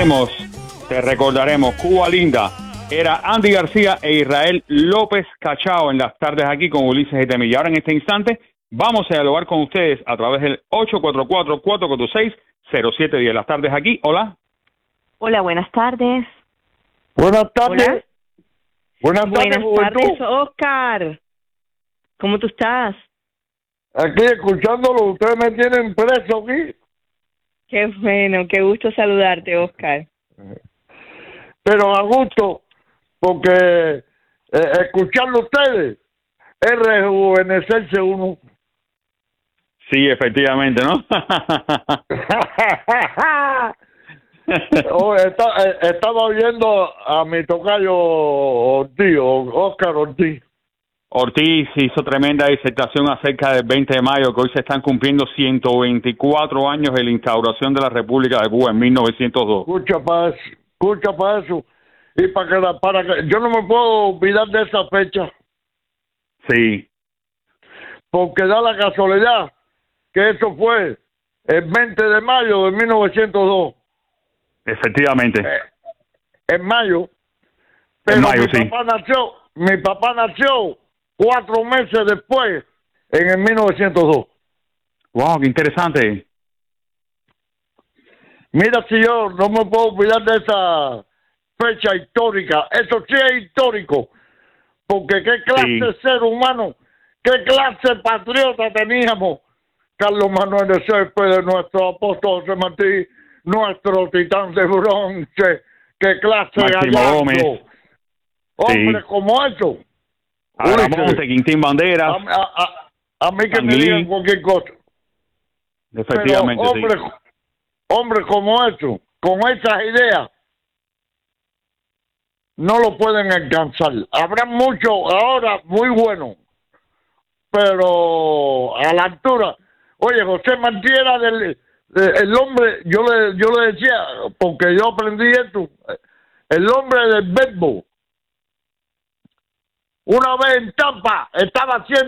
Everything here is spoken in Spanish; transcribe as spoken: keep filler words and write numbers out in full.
recordaremos, te recordaremos, Cuba Linda era Andy García e Israel López Cachao en las tardes aquí con Ulises y Temilla. Ahora en este instante vamos a dialogar con ustedes a través del ocho cuatro cuatro, cuatro cuatro seis, cero siete uno cero. Las tardes aquí, hola. Hola, buenas tardes. Buenas tardes. Hola. Buenas tardes, Buenas tardes, juventud. Oscar. ¿Cómo tú estás? Aquí escuchándolo, ustedes me tienen preso aquí. Qué bueno, qué gusto saludarte, Oscar. Pero a gusto, porque eh, escucharlo ustedes es rejuvenecerse uno. Sí, efectivamente, ¿no? oh, está, eh, estaba oyendo a mi tocayo Ortiz, Oscar Ortiz. Ortiz hizo tremenda disertación acerca del veinte de mayo, que hoy se están cumpliendo ciento veinticuatro años de la instauración de la República de Cuba en mil novecientos dos. Escucha para eso, escucha para eso. Y para que, la, para que yo no me puedo olvidar de esa fecha. Sí. Porque da la casualidad que eso fue el veinte de mayo de mil novecientos dos. Efectivamente. Eh, en mayo. Pero en mayo, mi sí. papá nació, mi papá nació cuatro meses después, en el mil novecientos dos. Wow, qué interesante. Mira, si yo no me puedo olvidar de esa fecha histórica. Eso sí es histórico. Porque qué clase Sí. de ser humano, qué clase de patriota teníamos. Carlos Manuel de Céspedes, nuestro apóstol José Martí, nuestro titán de bronce, qué clase Máximo de Gómez. Hombres Sí. como eso. Aramonte, Quintín Banderas. A, a, a, a mí que Sanguilí. me digan cualquier cosa. Efectivamente, Pero hombres, sí. hombres como eso, con esas ideas, no lo pueden alcanzar. Habrá muchos ahora muy buenos, pero a la altura. Oye, José Martí era del, de, el hombre, yo le, yo le decía, porque yo aprendí esto, el hombre del verbo. Una vez en Tampa estaba haciendo